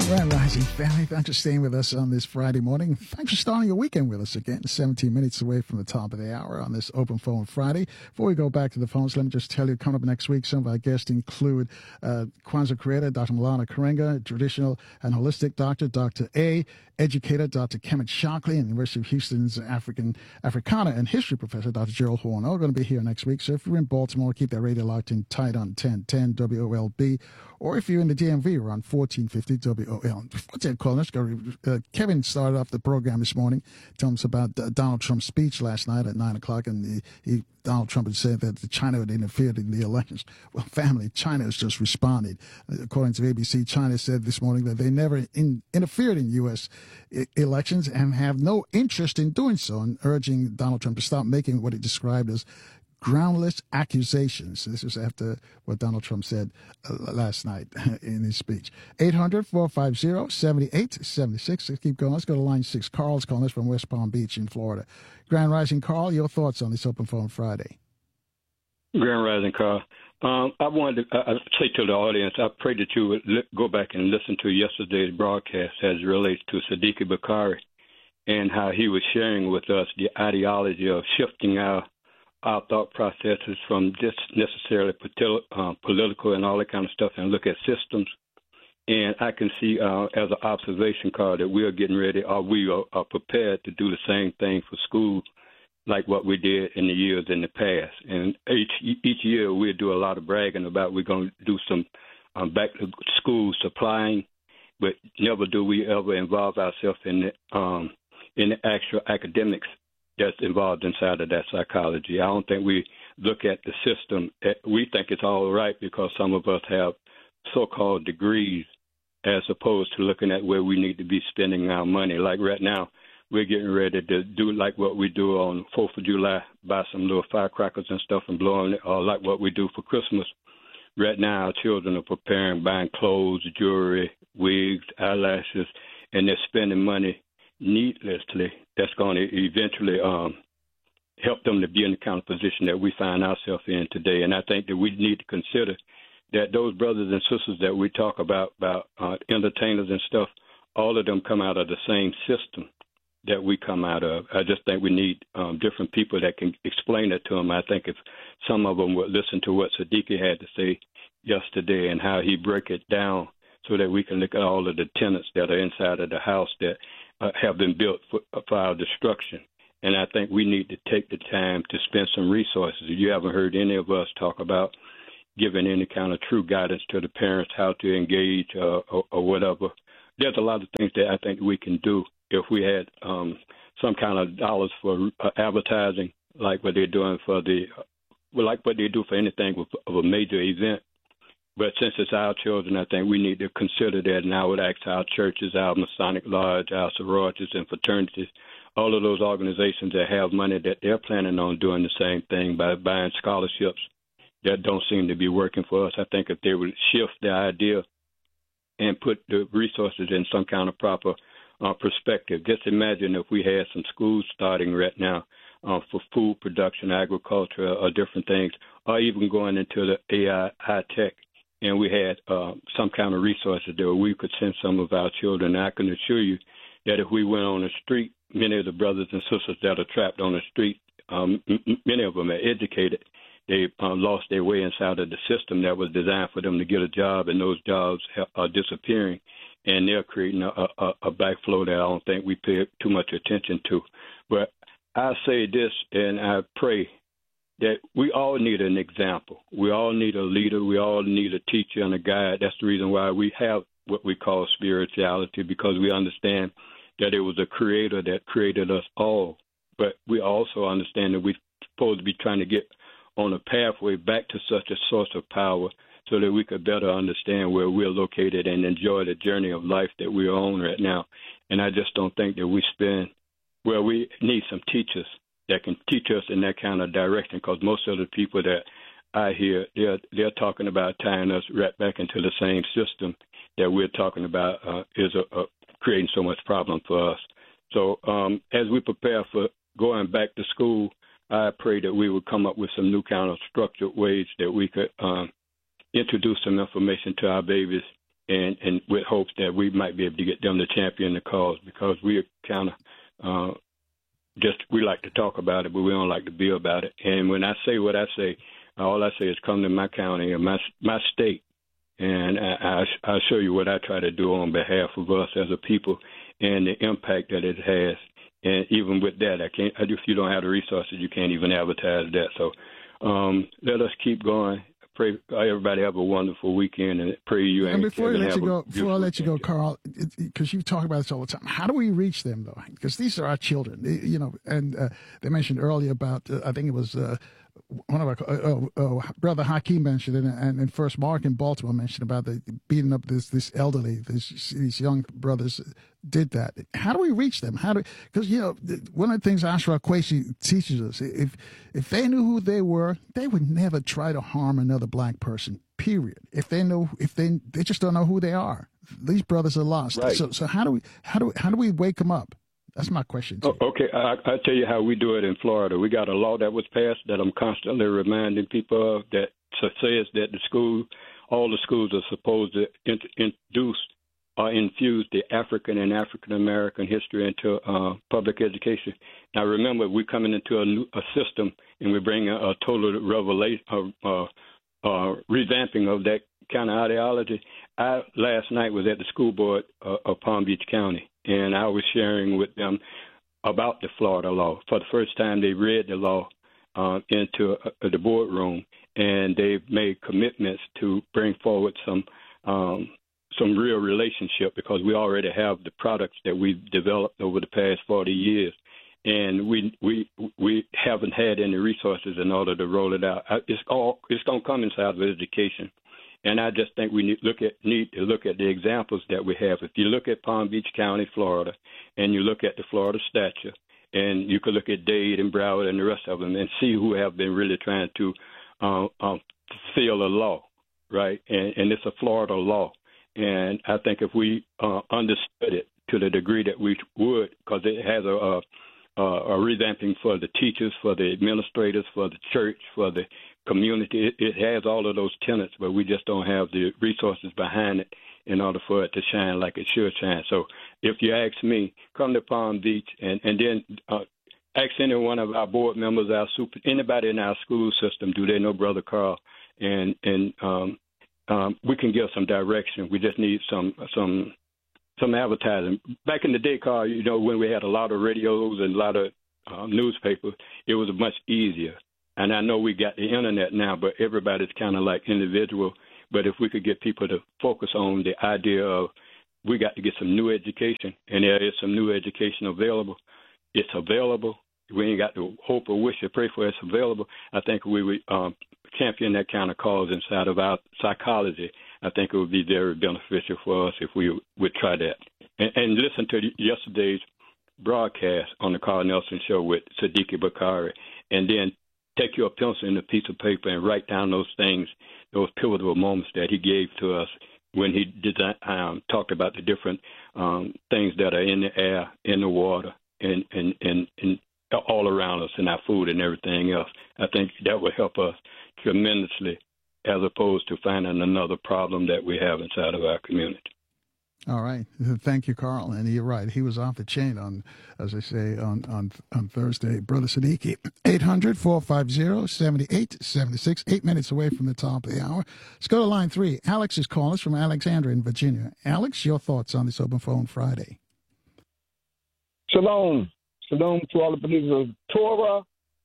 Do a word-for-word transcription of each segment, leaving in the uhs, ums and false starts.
Grand Rising family, thanks for staying with us on this Friday morning. Thanks for starting your weekend with us again. seventeen minutes away from the top of the hour on this Open Phone Friday. Before we go back to the phones, let me just tell you, coming up next week, some of our guests include uh, Kwanzaa creator, Doctor Malana Karenga, traditional and holistic doctor, Doctor A, educator, Doctor Kemet Shockley, and University of Houston's African Africana and history professor, Doctor Gerald Horn, all going to be here next week. So if you're in Baltimore, keep that radio locked in tight on ten ten W O L B. Or if you're in the D M V, we're on fourteen fifty W O L. Before that call, let's go. Uh, Kevin started off the program this morning, telling us about uh, Donald Trump's speech last night at nine o'clock, and the, he, Donald Trump had said that China had interfered in the elections. Well, family, China has just responded. Uh, according to A B C, China said this morning that they never in, interfered in U S I- elections and have no interest in doing so, and urging Donald Trump to stop making what he described as groundless accusations. This was after what Donald Trump said uh, last night in his speech. eight hundred, four five zero, seven eight seven six. Let's keep going. Let's go to line six. Carl's calling us from West Palm Beach in Florida. Grand Rising, Carl, your thoughts on this Open Phone Friday? Grand Rising, Carl. Um, I wanted to uh, say to the audience, I pray that you would li- go back and listen to yesterday's broadcast as it relates to Sadiq Bakari and how he was sharing with us the ideology of shifting our our thought processes from just necessarily politi- uh, political and all that kind of stuff and look at systems. And I can see uh, as an observation card that we are getting ready or we are, are prepared to do the same thing for school like what we did in the years in the past. And each each year we'll do a lot of bragging about we're going to do some um, back to school supplying, but never do we ever involve ourselves in the, um, in the actual academics that's involved inside of that psychology. I don't think we look at the system. We think it's all right because some of us have so-called degrees as opposed to looking at where we need to be spending our money. Like right now, we're getting ready to do like what we do on fourth of July, buy some little firecrackers and stuff and blowing it, or like what we do for Christmas. Right now, our children are preparing, buying clothes, jewelry, wigs, eyelashes, and they're spending money needlessly. That's going to eventually um, help them to be in the kind of position that we find ourselves in today. And I think that we need to consider that those brothers and sisters that we talk about, about uh, entertainers and stuff, all of them come out of the same system that we come out of. I just think we need um, different people that can explain it to them. I think if some of them would listen to what Sadiqi had to say yesterday and how he break it down so that we can look at all of the tenants that are inside of the house that Uh, have been built for, for our destruction. And I think we need to take the time to spend some resources. You haven't heard any of us talk about giving any kind of true guidance to the parents, how to engage uh, or, or whatever. There's a lot of things that I think we can do if we had um, some kind of dollars for uh, advertising, like what they're doing for the, well, like what they do for anything with, of a major event. But since it's our children, I think we need to consider that. And I would ask our churches, our Masonic Lodge, our sororities and fraternities, all of those organizations that have money, that they're planning on doing the same thing by buying scholarships that don't seem to be working for us. I think if they would shift the idea and put the resources in some kind of proper uh, perspective. Just imagine if we had some schools starting right now uh, for food production, agriculture, or different things, or even going into the A I, high tech. And we had uh, some kind of resources there where we could send some of our children. I can assure you that if we went on the street, many of the brothers and sisters that are trapped on the street, um, m- many of them are educated. They uh, lost their way inside of the system that was designed for them to get a job, and those jobs ha- are disappearing, and they're creating a, a, a backflow that I don't think we pay too much attention to. But I say this, and I pray that we all need an example. We all need a leader. We all need a teacher and a guide. That's the reason why we have what we call spirituality, because we understand that it was a creator that created us all. But we also understand that we're supposed to be trying to get on a pathway back to such a source of power so that we could better understand where we're located and enjoy the journey of life that we're on right now. And I just don't think that we spend, well, we need some teachers that can teach us in that kind of direction, because most of the people that I hear, they're, they're talking about tying us right back into the same system that we're talking about uh, is a, a creating so much problem for us. So um, as we prepare for going back to school, I pray that we would come up with some new kind of structured ways that we could um, introduce some information to our babies and, and with hopes that we might be able to get them to champion the cause, because we are kind of uh, just, we like to talk about it, but we don't like to be about it. And when I say what I say, all I say is come to my county or my my state, and I, I, I'll show you what I try to do on behalf of us as a people and the impact that it has. And even with that, I can't. If you don't have the resources, you can't even advertise that. So um, let us keep going. Pray everybody have a wonderful weekend, and pray you. And before I let you go, before I let you go, weekend. Carl, because you talk about this all the time, how do we reach them though? Because these are our children, you know. And uh, they mentioned earlier about, uh, I think it was uh, one of our uh, uh, brother Hakeem mentioned it, and, and First Mark in Baltimore mentioned about the beating up this this elderly, this, these young brothers did that. How do we reach them? How do, because you know, one of the things Ashra Kwesi teaches us, if if they knew who they were, they would never try to harm another black person. Period. If they know, if they they just don't know who they are. These brothers are lost. Right. So so how do we how do how do we wake them up? That's my question to you. Oh, okay, I, I'll tell you how we do it in Florida. We got a law that was passed that I'm constantly reminding people of, that says that the school, all the schools are supposed to introduce or infuse the African and African American history into uh, public education. Now, remember, we're coming into a, new, a system, and we're bringing a, a total revelation, uh, uh, uh, revamping of that kind of ideology. I last night was at the school board uh, of Palm Beach County, and I was sharing with them about the Florida law. For the first time, they read the law uh, into uh, the boardroom, and they've made commitments to bring forward some um, some real relationship, because we already have the products that we've developed over the past forty years, and we we we haven't had any resources in order to roll it out. It's all it's going to come inside of education. And I just think we need look at need to look at the examples that we have. If you look at Palm Beach County, Florida, and you look at the Florida statute, and you could look at Dade and Broward and the rest of them, and see who have been really trying to uh, um, fulfill a law, right? And, and it's a Florida law. And I think if we uh, understood it to the degree that we would, because it has a, a, a revamping for the teachers, for the administrators, for the church, for the community. It, it has all of those tenets, but we just don't have the resources behind it in order for it to shine like it should shine. So if you ask me, come to Palm Beach, and, and then uh, ask any one of our board members, our super, anybody in our school system, do they know Brother Carl? And and um, um, we can give some direction. We just need some some some advertising. Back in the day, Carl, you know, when we had a lot of radios and a lot of uh, newspapers, it was much easier. And I know we got the internet now, but everybody's kind of like individual. But if we could get people to focus on the idea of we got to get some new education, and there is some new education available. It's available. We ain't got to hope or wish or pray for it. It's available. I think we would um, champion that kind of cause inside of our psychology. I think it would be very beneficial for us if we would try that. And, and listen to yesterday's broadcast on the Carl Nelson Show with Siddiqui Bakari, and then take your pencil and a piece of paper and write down those things, those pivotal moments that he gave to us when he did, um, talked about the different um, things that are in the air, in the water, and, and, and, and all around us, in our food and everything else. I think that would help us tremendously, as opposed to finding another problem that we have inside of our community. All right. Thank you, Carl. And you're right. He was off the chain on, as I say, on, on, on Thursday. Brother Siddiqui, eight hundred, four five zero, seven eight seven six, eight minutes away from the top of the hour. Let's go to line three. Alex is calling us from Alexandria in Virginia. Alex, your thoughts on this Open Phone Friday? Shalom. Shalom to all the believers of Torah.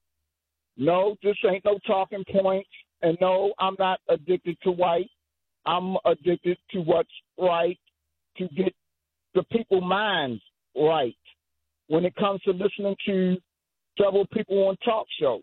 No, this ain't no talking points. And no, I'm not addicted to white. I'm addicted to what's right, to get the people's minds right when it comes to listening to several people on talk show.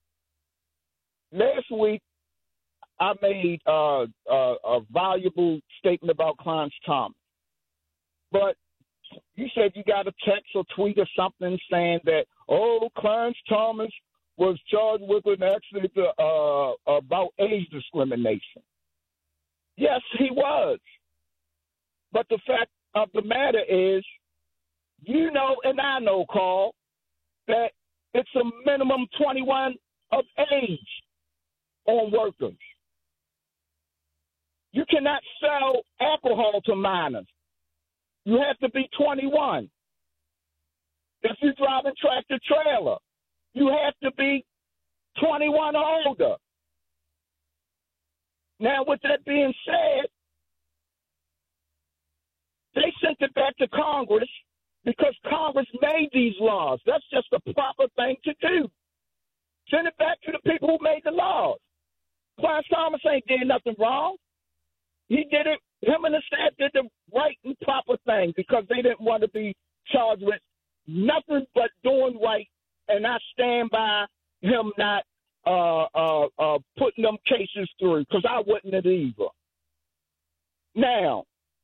Last week, I made uh, uh, a valuable statement about Clarence Thomas. But you said you got a text or tweet or something saying that, oh, Clarence Thomas was charged with an accident uh, about age discrimination. Yes, he was. But the fact of the matter is, you know and I know, Carl, that it's a minimum twenty-one of age on workers. You cannot sell alcohol to minors. You have to be twenty-one. If you're driving tractor trailer, you have to be twenty-one or older. Now, with that being said, they sent it back to Congress because Congress made these laws. That's just the proper thing to do. Send it back to the people who made the laws. Clarence Thomas ain't did nothing wrong. He did it, him and the staff did the right and proper thing because they didn't want to be charged with nothing but doing right, and I stand by him not uh, uh, uh, putting them cases through because I wouldn't have either. Now,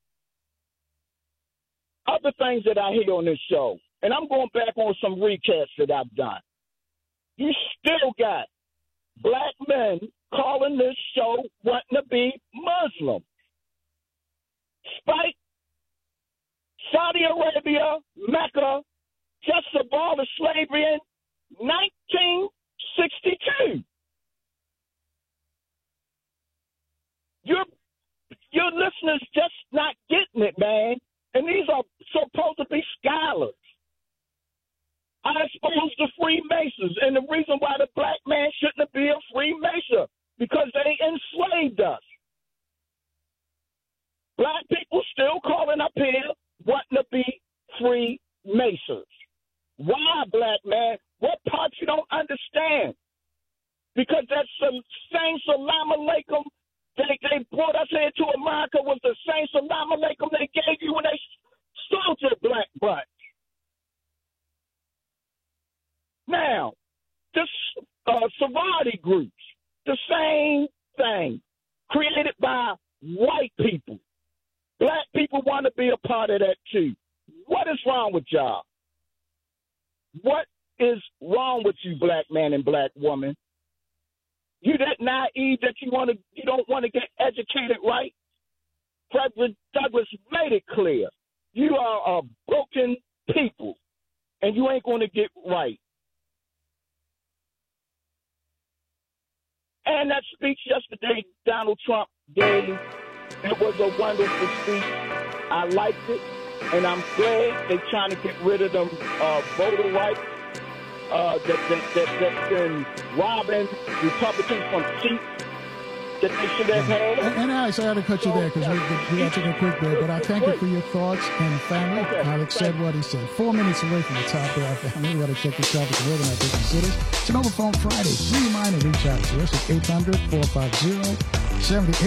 other things that I hear on this show, and I'm going back on some recaps that I've done. You still got black men calling this show wanting to be Muslim. Spike, Saudi Arabia, Mecca, just abolished slavery in nineteen sixty-two. Your, your listeners just not getting it, man. And these are supposed to be scholars. I exposed the Freemasons, and the reason why the black man shouldn't be a Freemason, because they enslaved us. Black people still calling up here wanting to be Freemasons. Why, black man? What parts you don't understand? Because that's the same salam alaikum they, they brought us here to America was the same salam alaikum they gave you when they sold your black butt. Now, this uh, Sephardi groups, the same thing, created by white people. Black people want to be a part of that too. What is wrong with y'all? What is wrong with you, black man and black woman? You that naive that you want to, you don't want to get educated, right? Frederick Douglass made it clear. You are a broken people, and you ain't going to get right. And that speech yesterday Donald Trump gave, it was a wonderful speech. I liked it, and I'm glad they're trying to get rid of them uh, voter rights uh, that, that, that, that's been robbing Republicans from seats that they should have had. And, and Alex, I got to cut you there because we, we got to take a quick break, but I thank you for your thoughts and family. Okay. Alex said what he said. Four minutes away from the top of our family. We got to check the traffic and weather in our different cities. It's an Open Phone Friday. Please remind and reach out to us at eight hundred, four five zero, seven eight